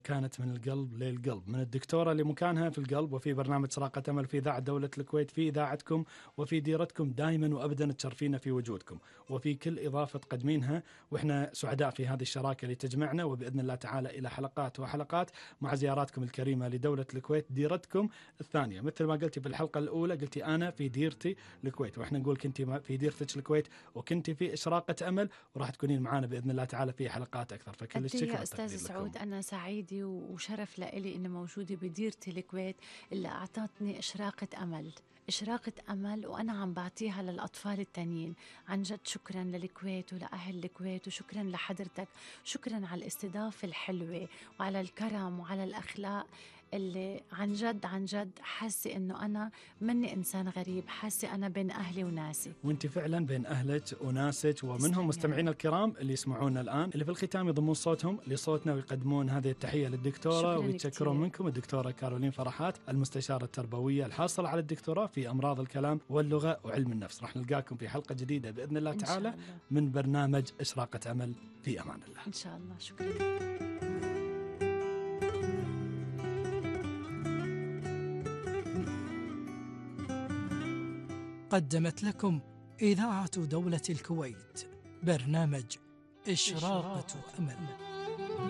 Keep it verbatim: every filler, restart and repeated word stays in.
كانت من القلب للقلب، من الدكتورة لمكانها في القلب، وفي برنامج صراقة أمل في إذاعة دولة الكويت، في إذاعتكم وفي ديرتكم دائما وأبدا تشرفينا في وجودكم وفي كل إضافة تقدمينها، وإحنا سعداء في هذه الشراكة اللي تجمعنا، وبإذن الله تعالى إلى حلقات وحلقات مع زياراتكم الكريمة لدولة الكويت ديرتكم الثانية. مثل ما قلتي في الحلقة الأولى، قلتي أنا في ديرتي الكويت، وإحنا نقول كنتي في ديرتك الكويت وكنتي في إشراقة أمل، وراح تكونين معنا بإذن الله تعالى في حلقات أكثر. فكل الشكر يا والتقدير أستاذ سعود، لكم. أنا سعيدة وشرف لإلي إني موجودة بديرتي الكويت اللي أعطتني إشراقة أمل، إشراقة أمل وأنا عم بعطيها للأطفال التانيين. عن جد شكرا للكويت ولأهل الكويت، وشكرا لحضرتك، شكرا على الاستضافة الحلوة وعلى الكرم وعلى الأخلاق اللي عن جد عن جد حاسة إنه أنا مني إنسان غريب، حاسة أنا بين أهلي وناسي. وانت فعلا بين أهلك وناسك، ومنهم مستمعينا الكرام اللي يسمعونا الآن، اللي في الختام يضمون صوتهم لصوتنا ويقدمون هذه التحية للدكتورة ويتشكرون منكم الدكتورة كارولين فرحات، المستشارة التربوية الحاصلة على الدكتوراه في أمراض الكلام واللغة وعلم النفس. راح نلقاكم في حلقة جديدة بإذن الله تعالى الله. من برنامج إشراقة أمل، في أمان الله إن شاء الله. شكرا. قدمت لكم إذاعة دولة الكويت برنامج إشراقة أمل.